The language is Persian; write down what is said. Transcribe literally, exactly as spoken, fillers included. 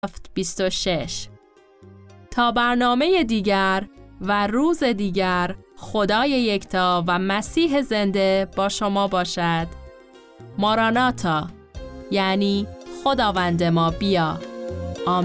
بیست و شش. تا برنامه دیگر و روز دیگر، خدای یکتا و مسیح زنده با شما باشد. ماراناتا، یعنی خداوند ما بیا.